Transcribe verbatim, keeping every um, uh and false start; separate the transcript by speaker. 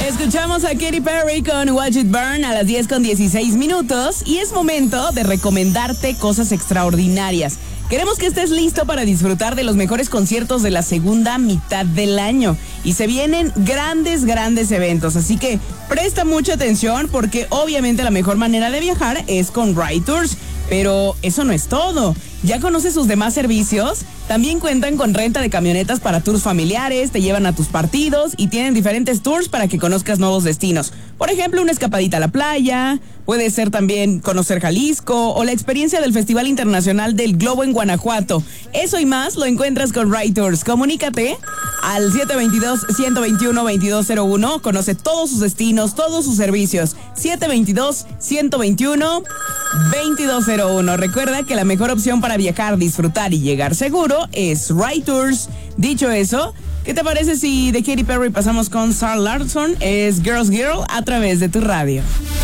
Speaker 1: Escuchamos a Katy Perry con Watch It Burn a las diez con dieciséis minutos y es momento de recomendarte cosas extraordinarias. Queremos que estés listo para disfrutar de los mejores conciertos de la segunda mitad del año. Y se vienen grandes, grandes eventos. Así que presta mucha atención porque obviamente la mejor manera de viajar es con Ride Tours. Pero eso no es todo. ¿Ya conoces sus demás servicios? También cuentan con renta de camionetas para tours familiares, te llevan a tus partidos y tienen diferentes tours para que conozcas nuevos destinos. Por ejemplo, una escapadita a la playa, puede ser también conocer Jalisco o la experiencia del Festival Internacional del Globo en Guanajuato. Eso y más lo encuentras con Ride Tours. Comunícate al siete dos dos, uno dos uno, dos dos cero uno. Conoce todos sus destinos, todos sus servicios. siete dos dos, uno dos uno, dos dos cero uno. Recuerda que la mejor opción para viajar, disfrutar y llegar seguro es Ride Tours. Dicho eso, ¿qué te parece si de Katy Perry pasamos con Sarah Larsson? Es Girls Girl a través de tu radio.